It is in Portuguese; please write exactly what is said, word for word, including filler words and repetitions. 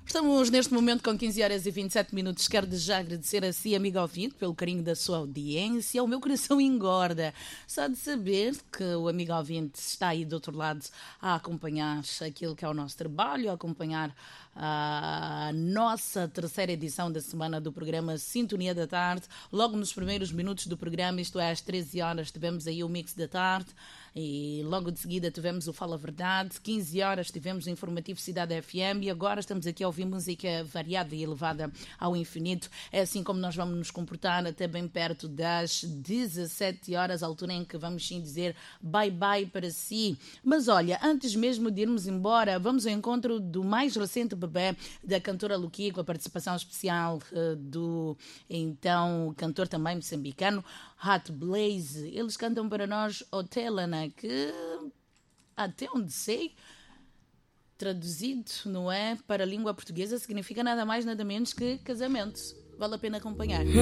Estamos neste momento com quinze horas e vinte e sete minutos. Quero já agradecer a si, amigo ouvinte, pelo carinho da sua audiência. O meu coração engorda só de saber que o amigo ouvinte está aí do outro lado a acompanhar aquilo que é o nosso trabalho, a acompanhar a nossa terceira edição da semana do programa Sintonia da Tarde. Logo nos primeiros minutos do programa, isto é às treze horas, tivemos aí o Mix da Tarde. E logo de seguida tivemos o Fala Verdade, quinze horas tivemos o Informativo Cidade F M e agora estamos aqui a ouvir música variada e elevada ao infinito. É assim como nós vamos nos comportar até bem perto das dezassete horas, altura em que vamos sim dizer bye bye para si. Mas olha, antes mesmo de irmos embora, vamos ao encontro do mais recente bebê da cantora Luqui, com a participação especial uh, do então cantor também moçambicano Hot Blaze. Eles cantam para nós Hotelana, que até onde sei, traduzido, não é, para a língua portuguesa, significa nada mais nada menos que casamento. Vale a pena acompanhar.